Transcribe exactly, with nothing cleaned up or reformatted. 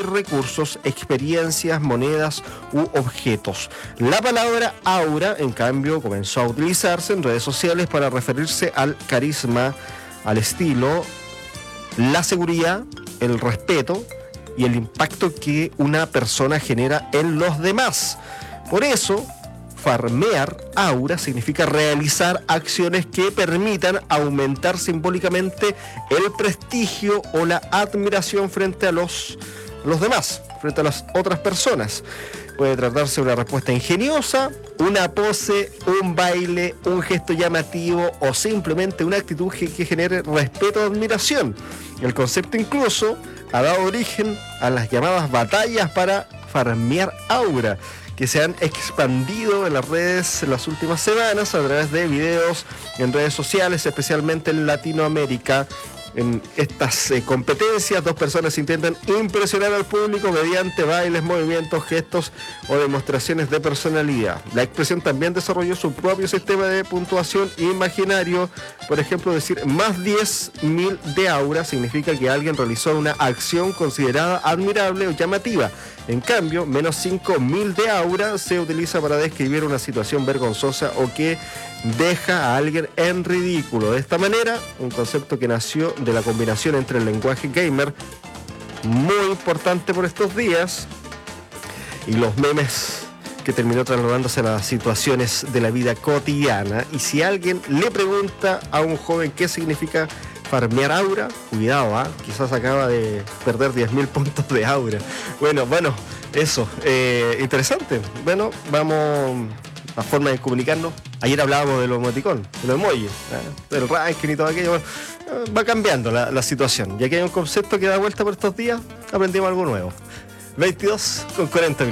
recursos, experiencias, monedas u objetos. La palabra aura, en cambio, comenzó a utilizarse en redes sociales para referirse al carisma, al estilo, la seguridad, el respeto y el impacto que una persona genera en los demás. Por eso, farmear aura significa realizar acciones que permitan aumentar simbólicamente el prestigio o la admiración frente a los, los demás, frente a las otras personas. Puede tratarse de una respuesta ingeniosa, una pose, un baile, un gesto llamativo o simplemente una actitud que, que genere respeto o admiración. El concepto incluso ha dado origen a las llamadas batallas para farmear aura, que se han expandido en las redes en las últimas semanas a través de videos en redes sociales, especialmente en Latinoamérica. En estas eh, competencias, dos personas intentan impresionar al público mediante bailes, movimientos, gestos o demostraciones de personalidad. La expresión también desarrolló su propio sistema de puntuación imaginario. Por ejemplo, decir más diez mil de aura significa que alguien realizó una acción considerada admirable o llamativa. En cambio, menos cinco mil de aura se utiliza para describir una situación vergonzosa o que deja a alguien en ridículo. De esta manera, un concepto que nació de la combinación entre el lenguaje gamer, muy importante por estos días, y los memes, que terminó trasladándose a las situaciones de la vida cotidiana. Y si alguien le pregunta a un joven qué significa farmear aura, cuidado, ¿eh? Quizás acaba de perder diez mil puntos de aura. Bueno, bueno, eso, eh, interesante. Bueno, vamos a forma de comunicarnos. Ayer hablábamos de los emoticón, de los emojis, ¿eh? Del ranking y todo aquello. Bueno, eh, va cambiando la, la situación. Ya que hay un concepto que da vuelta por estos días, aprendimos algo nuevo. veintidós con cuarenta minutos.